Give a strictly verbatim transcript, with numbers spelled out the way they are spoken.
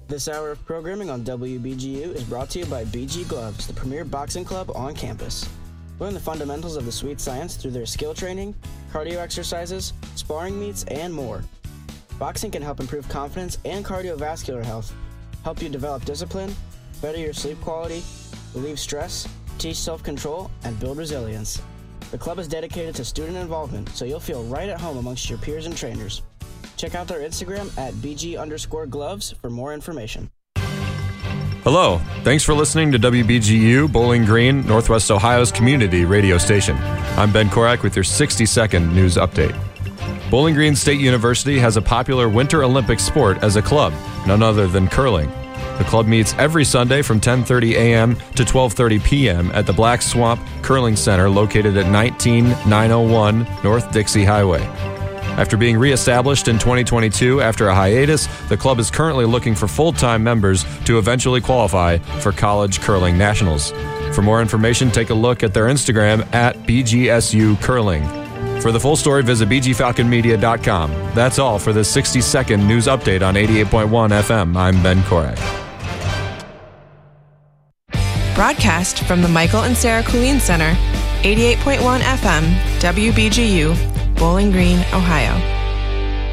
This hour of programming on W B G U is brought to you by B G Gloves, the premier boxing club on campus. Learn the fundamentals of the sweet science through their skill training, cardio exercises, sparring meets, and more. Boxing can help improve confidence and cardiovascular health, help you develop discipline, better your sleep quality, relieve stress, teach self-control, and build resilience. The club is dedicated to student involvement, so you'll feel right at home amongst your peers and trainers. Check out their Instagram at BG underscore gloves for more information. Hello. Thanks for listening to W B G U, Bowling Green, Northwest Ohio's community radio station. I'm Ben Korak with your sixty-second news update. Bowling Green State University has a popular Winter Olympic sport as a club, none other than curling. The club meets every Sunday from ten thirty a.m. to twelve thirty p.m. at the Black Swamp Curling Center located at nineteen nine oh one North Dixie Highway. After being reestablished in twenty twenty-two after a hiatus, the club is currently looking for full-time members to eventually qualify for College Curling Nationals. For more information, take a look at their Instagram at B G S U Curling. For the full story, visit b g falcon media dot com. That's all for this sixty-second news update on eighty-eight point one F M. I'm Ben Korak. Broadcast from the Michael and Sarah Colleen Center, eighty-eight point one F M, W B G U, Bowling Green, Ohio.